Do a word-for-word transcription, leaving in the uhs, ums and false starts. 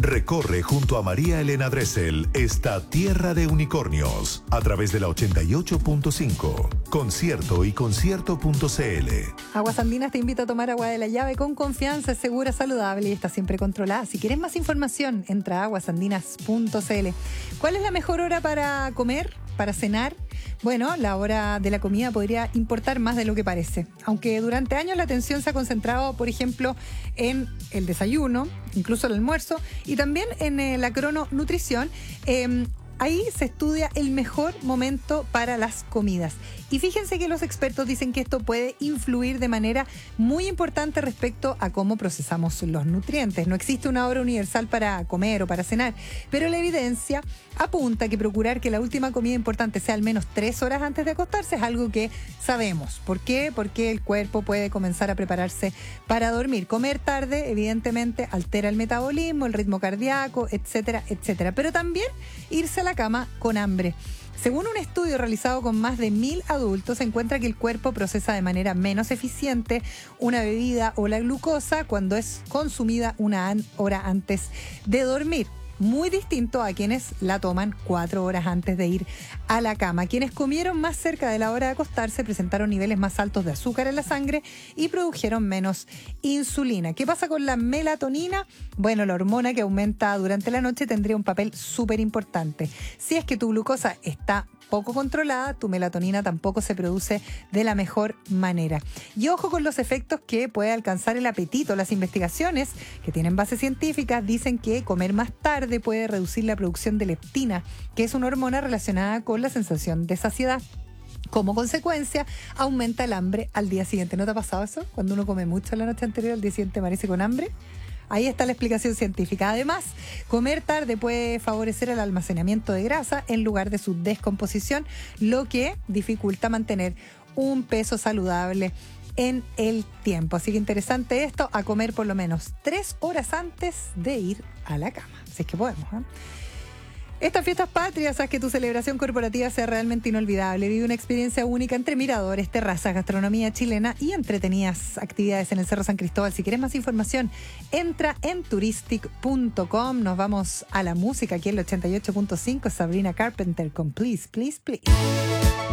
Recorre junto a María Elena Dressel esta tierra de unicornios a través de la ochenta y ocho punto cinco. Concierto y concierto punto cl. Aguas Andinas te invita a tomar agua de la llave con confianza, es segura, saludable y está siempre controlada. Si quieres más información, entra a aguas andinas punto cl. ¿Cuál es la mejor hora para comer, para cenar? Bueno, la hora de la comida podría importar más de lo que parece. Aunque durante años la atención se ha concentrado, por ejemplo, en el desayuno, incluso el almuerzo, y también en eh, la crononutrición, eh, ahí se estudia el mejor momento para las comidas. Y fíjense que los expertos dicen que esto puede influir de manera muy importante respecto a cómo procesamos los nutrientes. No existe una hora universal para comer o para cenar, pero la evidencia apunta que procurar que la última comida importante sea al menos tres horas antes de acostarse es algo que sabemos. ¿Por qué? Porque el cuerpo puede comenzar a prepararse para dormir. Comer tarde, evidentemente, altera el metabolismo, el ritmo cardíaco, etcétera, etcétera. Pero también irse a la cama con hambre. Según un estudio realizado con más de mil adultos, se encuentra que el cuerpo procesa de manera menos eficiente una bebida o la glucosa cuando es consumida una hora antes de dormir. Muy distinto a quienes la toman cuatro horas antes de ir a la cama. Quienes comieron más cerca de la hora de acostarse presentaron niveles más altos de azúcar en la sangre y produjeron menos insulina. ¿Qué pasa con la melatonina? Bueno, la hormona que aumenta durante la noche tendría un papel súper importante. Si es que tu glucosa está poco controlada, tu melatonina tampoco se produce de la mejor manera. Y ojo con los efectos que puede alcanzar el apetito. Las investigaciones que tienen bases científicas dicen que comer más tarde puede reducir la producción de leptina, que es una hormona relacionada con la sensación de saciedad. Como consecuencia, aumenta el hambre al día siguiente. ¿No te ha pasado eso? Cuando uno come mucho la noche anterior, al día siguiente amanece con hambre. Ahí está la explicación científica. Además, comer tarde puede favorecer el almacenamiento de grasa en lugar de su descomposición, lo que dificulta mantener un peso saludable en el tiempo. Así que interesante esto, a comer por lo menos tres horas antes de ir a la cama. Si es que podemos, ¿eh? Estas fiestas patrias, haz que tu celebración corporativa sea realmente inolvidable. Vive una experiencia única entre miradores, terrazas, gastronomía chilena y entretenidas actividades en el Cerro San Cristóbal. Si quieres más información, entra en turistic punto com. Nos vamos a la música aquí en el ochenta y ocho punto cinco. Sabrina Carpenter con Please, Please, Please.